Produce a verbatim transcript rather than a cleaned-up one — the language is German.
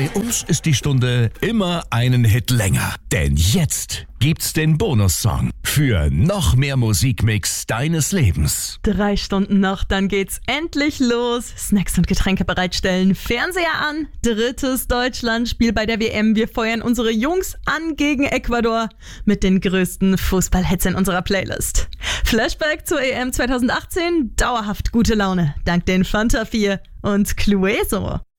Bei uns ist die Stunde immer einen Hit länger. Denn jetzt gibt's den Bonussong für noch mehr Musikmix deines Lebens. Drei Stunden noch, dann geht's endlich los. Snacks und Getränke bereitstellen, Fernseher an, drittes Deutschlandspiel bei der W M. Wir feuern unsere Jungs an gegen Ecuador mit den größten Fußballhits in unserer Playlist. Flashback zur E M zwanzig achtzehn, dauerhaft gute Laune, dank den Fanta vier und Clueso.